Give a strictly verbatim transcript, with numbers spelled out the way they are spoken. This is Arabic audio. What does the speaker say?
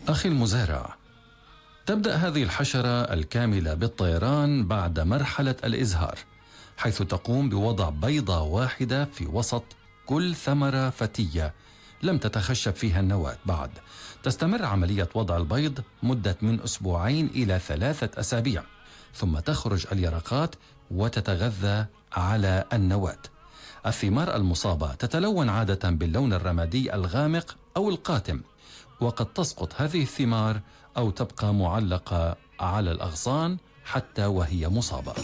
أخي المزارع، تبدأ هذه الحشرة الكاملة بالطيران بعد مرحلة الإزهار، حيث تقوم بوضع بيضة واحدة في وسط كل ثمرة فتية لم تتخشب فيها النواة بعد. تستمر عملية وضع البيض مدة من أسبوعين إلى ثلاثة أسابيع، ثم تخرج اليرقات وتتغذى على النواة. الثمار المصابة تتلون عادة باللون الرمادي الغامق أو القاتم، وقد تسقط هذه الثمار أو تبقى معلقة على الأغصان حتى وهي مصابة.